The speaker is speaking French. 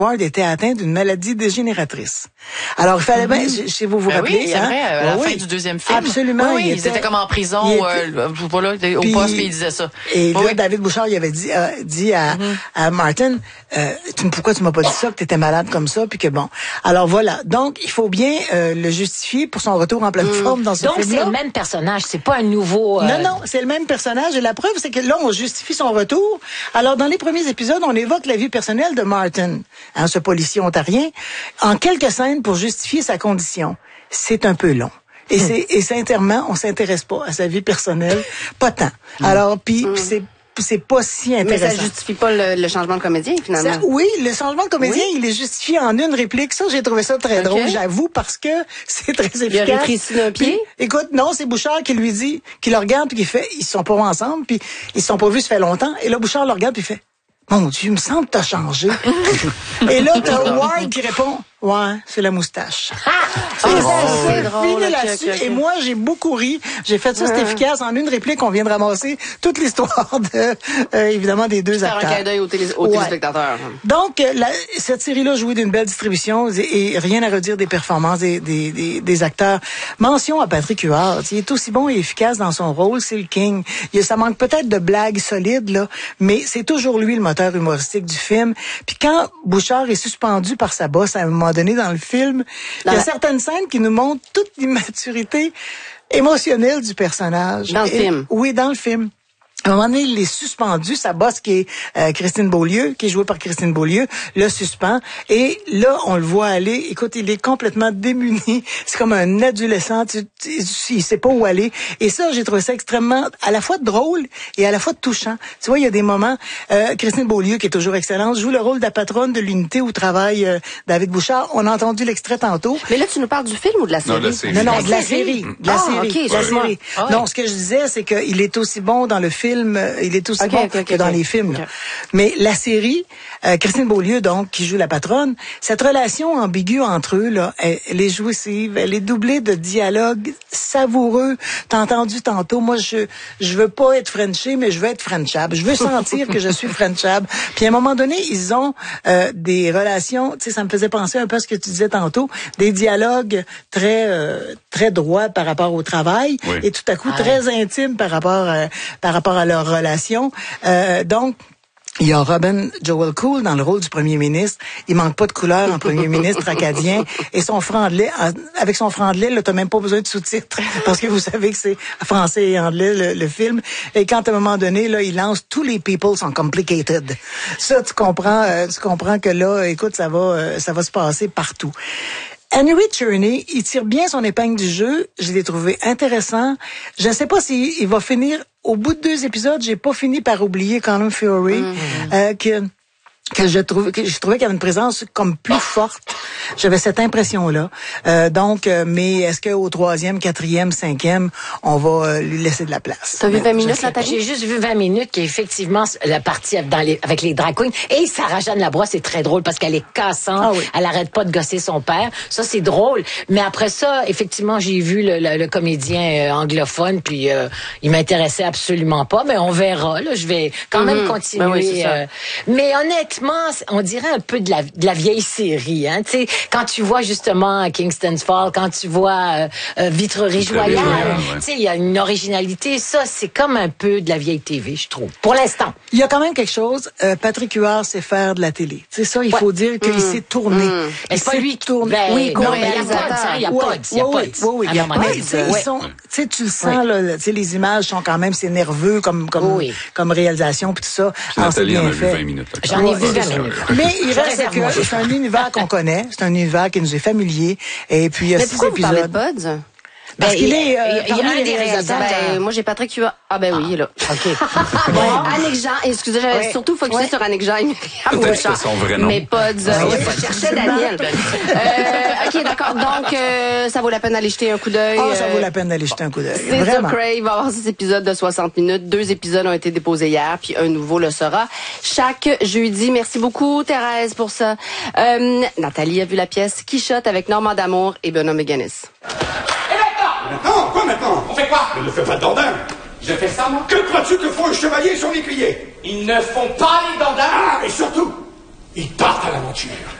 Ward était atteint d'une maladie dégénératrice. Alors, il fallait bien, si vous vous rappelez, oui, c'est vrai, à la fin du deuxième film. Absolument. Oui, ils étaient comme en prison, au poste, puis ils disaient ça. Et là, David Bouchard, il avait dit à Martin, pourquoi tu m'as pas dit ça, que t'étais malade comme ça, puis que bon. Alors voilà. Donc, il faut bien le justifier pour son retour en pleine forme dans ce film-là. Donc, c'est le même personnage, c'est pas un nouveau... Non, c'est le même personnage. Et la preuve, c'est que là, on justifie son retour. Alors, dans les premiers épisodes, on évoque la vie personnelle de Martin, ce policier ontarien, en quelques scènes pour justifier sa condition. C'est un peu long. Et sincèrement, on s'intéresse pas à sa vie personnelle, pas tant. Alors, puis c'est pas si intéressant. Mais ça justifie pas le changement de comédien, finalement. Oui, le changement de comédien, il est justifié en une réplique. Ça, j'ai trouvé ça très drôle, j'avoue, parce que c'est très efficace. Il a rétréci d'un pied? Puis, écoute, non, c'est Bouchard qui lui dit, qui le regarde, puis qui fait, ils se sont pas ensemble, puis ils se sont pas vus, ça fait longtemps. Et là, Bouchard le regarde, puis il fait, mon Dieu, il me semble que t'as changé. Et là, t'as Ward qui répond, ouais, c'est la moustache. C'est drôle. Là-dessus. Et moi, j'ai beaucoup ri. J'ai fait ça, c'est efficace. En une réplique, on vient de ramasser toute l'histoire évidemment, des deux acteurs. Faire un clin d'œil aux téléspectateurs. Donc, cette série-là jouit d'une belle distribution et rien à redire des performances des acteurs. Mention à Patrick Huard. Il est aussi bon et efficace dans son rôle. C'est le king. Ça manque peut-être de blagues solides, là, mais c'est toujours lui le moteur humoristique du film. Puis quand Bouchard est suspendu par sa bosse à un moment donné dans le film, il y a certaines scènes qui nous montrent toute l'immaturité émotionnelle du personnage. Dans le film? Oui, dans le film. À un moment donné, il est suspendu. Sa boss, qui est Christine Beaulieu, qui est jouée par Christine Beaulieu, le suspend. Et là, on le voit aller. Écoute, il est complètement démuni. C'est comme un adolescent. Il sait pas où aller. Et ça, j'ai trouvé ça extrêmement, à la fois drôle et à la fois touchant. Tu vois, il y a des moments, Christine Beaulieu, qui est toujours excellente, joue le rôle de la patronne de l'unité où travaille David Bouchard. On a entendu l'extrait tantôt. Mais là, tu nous parles du film ou de la série? Non, de la série. Non, de la série. De la série. Okay, de la série. Non, ce que je disais, c'est qu'il est aussi bon dans le film. Il est aussi bon que dans les films. Là. Mais la série, Christine Beaulieu, donc, qui joue la patronne, cette relation ambiguë entre eux, là, elle est jouissive, elle est doublée de dialogues savoureux. T'as entendu tantôt, moi, je veux pas être Frenché, mais je veux être Frenchable. Je veux sentir que je suis Frenchable. Puis à un moment donné, ils ont des relations, tu sais, ça me faisait penser un peu à ce que tu disais tantôt, des dialogues très droits par rapport au travail, et tout à coup très intimes par rapport à leur relation. Donc, il y a Robin Joel Cool dans le rôle du premier ministre. Il manque pas de couleur en premier ministre acadien. Et son franglais, avec son franglais, là, t'as même pas besoin de sous-titres. Parce que vous savez que c'est français et anglais, le film. Et quand, à un moment donné, là, il lance tous les people sont complicated. Ça, tu comprends que là, écoute, ça va se passer partout. Henry Czerny, il tire bien son épingle du jeu. Je l'ai trouvé intéressant. Je ne sais pas s'il va finir. Au bout de 2 épisodes, j'ai pas fini par oublier Colin Feore, que je trouvais qu'il y avait une présence comme plus forte. J'avais cette impression-là. Mais est-ce qu'au 3e, 4e, 5e, on va lui laisser de la place? T'as vu 20 minutes, Nathalie? J'ai juste vu 20 minutes qui est effectivement la partie avec les drag queens. Et Sarah-Jeanne Labrosse, c'est très drôle parce qu'elle est cassante. Ah oui. Elle arrête pas de gosser son père. Ça, c'est drôle. Mais après ça, effectivement, j'ai vu le comédien anglophone, puis il m'intéressait absolument pas. Mais on verra. Là, je vais quand même continuer. Ben oui, c'est ça. Mais honnêtement, on dirait un peu de la vieille série. Hein? Tu sais, quand tu vois justement Kingston's Fall, quand tu vois Vitrerie Royale, tu sais, il y a une originalité. Ça, c'est comme un peu de la vieille TV, je trouve. Pour l'instant. Il y a quand même quelque chose. Patrick Huard sait faire de la télé. C'est ça, il faut dire qu'il s'est tourné. Mais c'est pas lui qui tourne. Oui, non, mais il y a pas. Oui. Tu sais, tu le sens, là. Tu sais, les images sont quand même, c'est nerveux comme réalisation puis tout ça. Alors, c'est bien fait. 20 minutes. J'en ai vu 20 minutes. Mais il reste que c'est un univers qu'on connaît. C'est un univers qui nous est familier. Et puis, il y a 6 épisodes. Mais pourquoi vous parlez de Buds? Parce qu'il est il y a un des réalisateurs. Moi, j'ai Patrick Huard. Ah ben oui, il est là. OK. Bon, Annick Jean. Excusez, j'avais surtout focusé sur Annick Jean. Peut-être que c'est son vrai nom. Mais pas je cherchais Daniel. OK, d'accord. Donc, ça vaut la peine d'aller jeter un coup d'œil. Ça vaut la peine d'aller jeter un coup d'œil. C'est Vraiment. The Crave. Il va y avoir 6 épisodes de 60 minutes. 2 épisodes ont été déposés hier, puis un nouveau le sera chaque jeudi. Merci beaucoup, Thérèse, pour ça. Nathalie a vu la pièce Quichotte avec Normand D'Amour et Benoît Méganis. Maintenant? Quoi maintenant? On fait quoi? Ne le fais pas de dandin. Je fais ça, moi? Que crois-tu que font un chevalier et son écuyer? Ils ne font pas les dandins. Ah, et surtout, Ils partent à l'aventure.